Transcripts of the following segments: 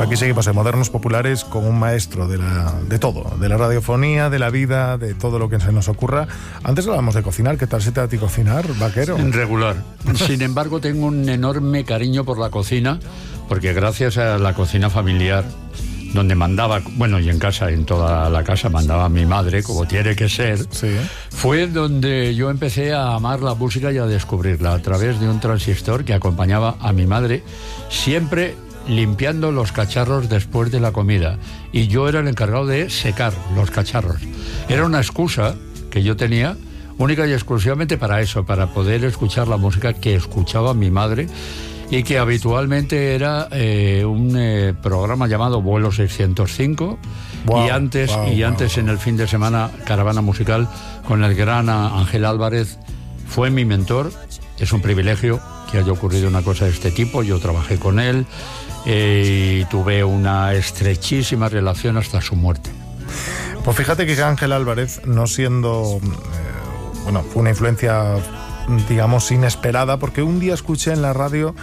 Aquí seguimos en Modernos Populares con un maestro de todo, de la radiofonía, de la vida, de todo lo que se nos ocurra. Antes hablábamos de cocinar. ¿Qué tal se te da a ti cocinar, Vaquero? Regular. Sin embargo, tengo un enorme cariño por la cocina, porque gracias a la cocina familiar, donde mandaba, bueno, y en casa, en toda la casa mandaba mi madre, como tiene que ser, Sí. fue donde yo empecé a amar la música y a descubrirla a través de un transistor que acompañaba a mi madre, siempre limpiando los cacharros después de la comida. Y yo era el encargado de secar los cacharros. Era una excusa que yo tenía, única y exclusivamente para eso, para poder escuchar la música que escuchaba mi madre, y que habitualmente era un programa llamado Vuelo 605, Wow, y antes wow. en el fin de semana Caravana Musical con el gran Ángel Álvarez. Fue mi mentor. Es un privilegio que haya ocurrido una cosa de este tipo. Yo trabajé con él y tuve una estrechísima relación hasta su muerte. Pues fíjate que Ángel Álvarez, no siendo... bueno, fue una influencia, digamos, inesperada, porque un día escuché en la radio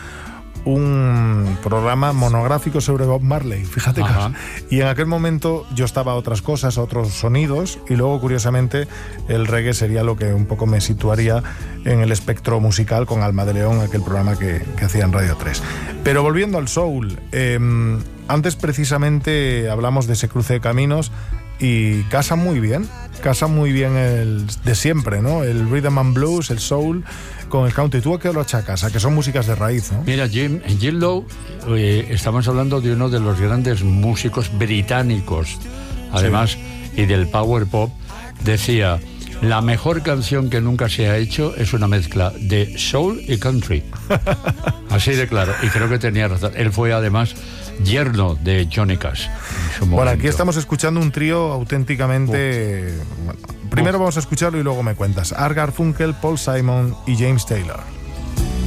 un programa monográfico sobre Bob Marley, fíjate que, y en aquel momento yo estaba a otras cosas, a otros sonidos, y luego curiosamente el reggae sería lo que un poco me situaría en el espectro musical con Alma de León, aquel programa que hacía en Radio 3. Pero volviendo al soul, antes precisamente hablamos de ese cruce de caminos y casa muy bien el de siempre, ¿no? El rhythm and blues, el soul con el country. ¿Tú a qué lo achacas? A que son músicas de raíz, ¿no? Mira, Jim Lowe, estamos hablando de uno de los grandes músicos británicos, además, y del power pop. Decía: la mejor canción que nunca se ha hecho es una mezcla de soul y country. Así de claro, y creo que tenía razón. Él fue además yerno de Johnny Cash en su momento. Bueno, aquí estamos escuchando un trío auténticamente... Bueno, primero vamos a escucharlo y luego me cuentas. Art Garfunkel, Paul Simon y James Taylor.